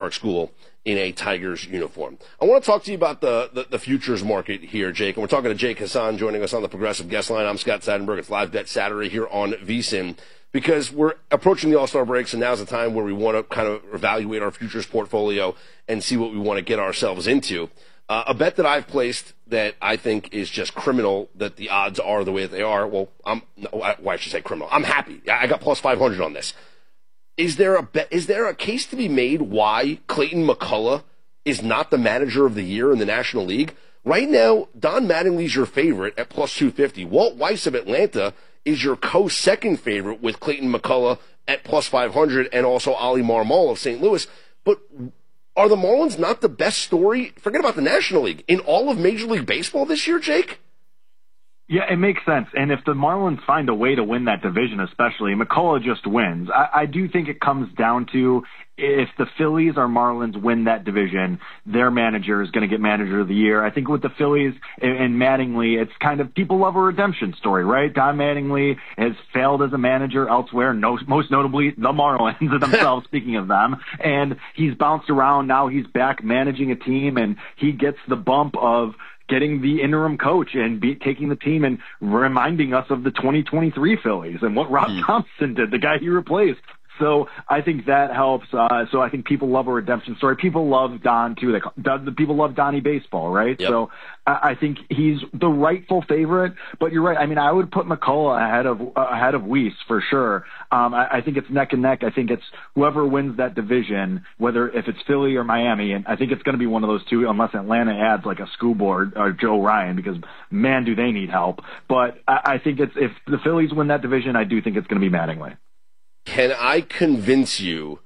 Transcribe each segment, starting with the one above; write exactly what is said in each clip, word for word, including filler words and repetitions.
historic school in a Tigers uniform. I want to talk to you about the, the, the futures market here, Jake. And we're talking to Jake Hassan joining us on the Progressive Guest Line. I'm Scott Seidenberg. It's Live Bet Saturday here on V S I N because we're approaching the All-Star break, so now's the time where we want to kind of evaluate our futures portfolio and see what we want to get ourselves into. Uh, a bet that I've placed that I think is just criminal that the odds are the way that they are. Well, I'm, no, I, well, I should say criminal. I'm happy. I got plus five hundred on this. Is there a bet, is there a case to be made why Clayton McCullough is not the manager of the year in the National League? Right now, Don Mattingly's your favorite at plus two fifty. Walt Weiss of Atlanta is your co-second favorite with Clayton McCullough at plus five hundred and also Ali Marmol of Saint Louis. But are the Marlins not the best story, forget about the National League, in all of Major League Baseball this year, Jake? Yeah, it makes sense. And if the Marlins find a way to win that division, especially, McCullough just wins. I, I do think it comes down to if the Phillies or Marlins win that division, their manager is going to get manager of the year. I think with the Phillies and, and Mattingly, it's kind of people love a redemption story, right? Don Mattingly has failed as a manager elsewhere, no, most notably the Marlins themselves, speaking of them. And he's bounced around. Now he's back managing a team, and he gets the bump of getting the interim coach and be, taking the team and reminding us of the twenty twenty-three Phillies and what Rob mm. Thompson did, the guy he replaced. So I think that helps. Uh, so I think people love a redemption story. People love Don, too. They, the people love Donnie Baseball, right? Yep. So I, I think he's the rightful favorite. But you're right. I mean, I would put McCullough ahead of uh, ahead of Weiss for sure. Um, I, I think it's neck and neck. I think it's whoever wins that division, whether if it's Philly or Miami, and I think it's going to be one of those two unless Atlanta adds like a Schoolboard or Joe Ryan, because, man, do they need help. But I, I think it's if the Phillies win that division, I do think it's going to be Mattingly. Can I convince you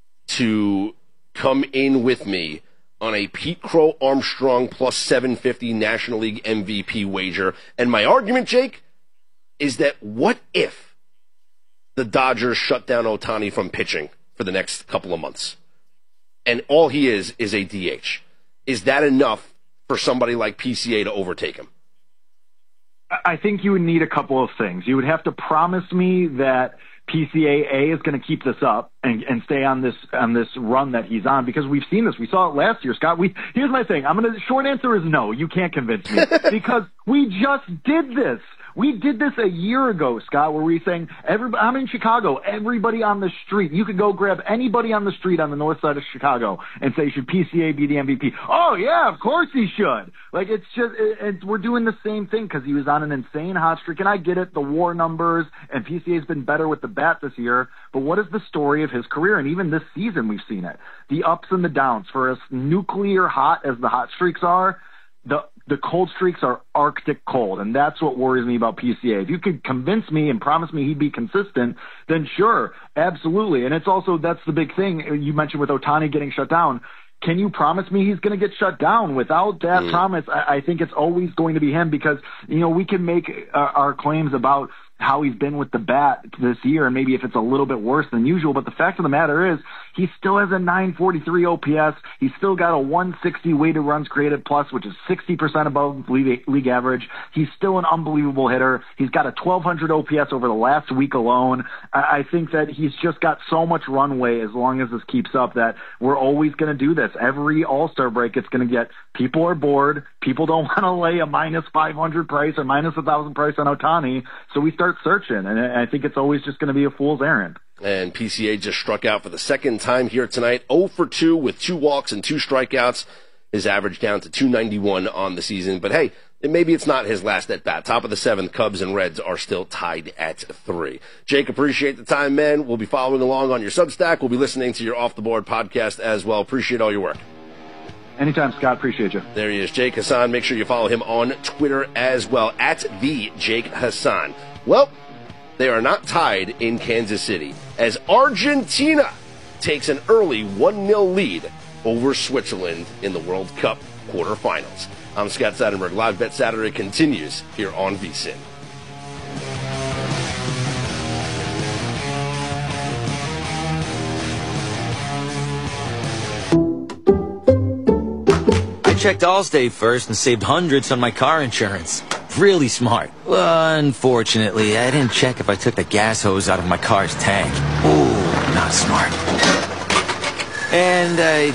to come in with me on a Pete Crow Armstrong plus seven fifty National League M V P wager? And my argument, Jake, is that what if the Dodgers shut down Ohtani from pitching for the next couple of months? And all he is is a D H. Is that enough for somebody like P C A to overtake him? I think you would need a couple of things. You would have to promise me that P C A A is going to keep this up and, and stay on this on this run that he's on, because we've seen this. We saw it last year, Scott. We here's my thing. I'm gonna. The short answer is no. You can't convince me because we just did this. We did this a year ago, Scott, where we saying, everybody, I'm in Chicago, everybody on the street, you could go grab anybody on the street on the north side of Chicago and say, should P C A be the M V P? Oh, yeah, of course he should. Like, it's just, it, it's, we're doing the same thing because he was on an insane hot streak. And I get it, the WAR numbers, and P C A's been better with the bat this year. But what is the story of his career? And even this season, we've seen it. The ups and the downs. For as nuclear hot as the hot streaks are, the the cold streaks are Arctic cold, and that's what worries me about P C A. If you could convince me and promise me he'd be consistent, then sure, absolutely. And it's also, that's the big thing you mentioned with Ohtani getting shut down. Can you promise me he's going to get shut down? Without that mm. promise, I, I think it's always going to be him, because, you know, we can make uh, our claims about how he's been with the bat this year, and maybe if it's a little bit worse than usual. But the fact of the matter is, he still has a nine forty-three O P S. He's still got a one sixty weighted runs created plus, which is sixty percent above league, league average. He's still an unbelievable hitter. He's got a twelve hundred O P S over the last week alone. I, I think that he's just got so much runway as long as this keeps up that we're always going to do this. Every All-Star break, it's going to get, people are bored. People don't want to lay a minus five hundred price or minus one thousand price on Ohtani. So we start searching, and I think it's always just going to be a fool's errand. And P C A just struck out for the second time here tonight, oh for two with two walks and two strikeouts. His average down to two ninety-one on the season. But hey, maybe it's not his last at bat. Top of the seventh, Cubs and Reds are still tied at three. Jake, appreciate the time, man. We'll be following along on your Substack. We'll be listening to your Off the Board podcast as well. Appreciate all your work. Anytime, Scott. Appreciate you. There he is, Jake Hassan. Make sure you follow him on Twitter as well, at the Jake Hassan. Well, they are not tied in Kansas City, as Argentina takes an early one nil lead over Switzerland in the World Cup quarterfinals. I'm Scott Seidenberg. Live Bet Saturday continues here on V S I N. I checked Allstate first and saved hundreds on my car insurance. Really smart. Well, unfortunately, I didn't check if I took the gas hose out of my car's tank. Ooh, not smart. And I